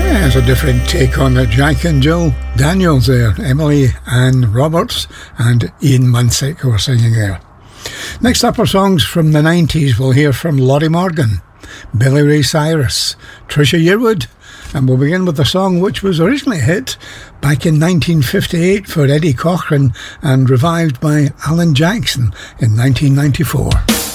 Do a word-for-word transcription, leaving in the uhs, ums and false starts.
There's a different take on it. Jack and Jill Daniels there, Emily Ann Roberts and Ian Munsick who were singing there. Next up are songs from the nineties. We'll hear from Lottie Morgan, Billy Ray Cyrus, Trisha Yearwood, and we'll begin with a song which was originally a hit back in nineteen fifty-eight for Eddie Cochran and revived by Alan Jackson in nineteen ninety-four.